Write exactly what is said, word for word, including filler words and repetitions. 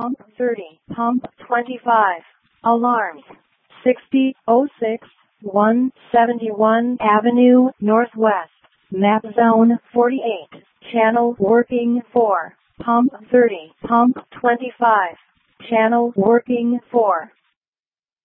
pump thirty, pump twenty-five. Alarms. sixty oh six, one seventy-one Avenue Northwest. Map zone forty-eight. Channel working four. Pump thirty, pump twenty-five. Channel working four.